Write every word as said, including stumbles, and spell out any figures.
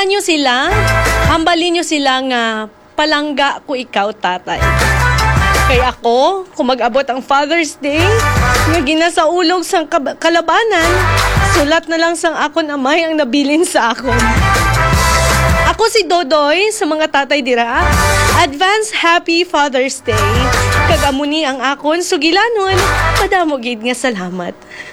Kumusta nyo sila? Hambalin nyo sila nga palangga ko ikaw, tatay. Kaya ako, kung mag-abot ang Father's Day, nga ginasaulog sang kalabanan, sulat na lang sang akon amay ang nabilin sa akon. Ako si Dodoy sa mga tatay dira. Advance Happy Father's Day. Kagamuni ang akon sugilanon, padamogid nga salamat.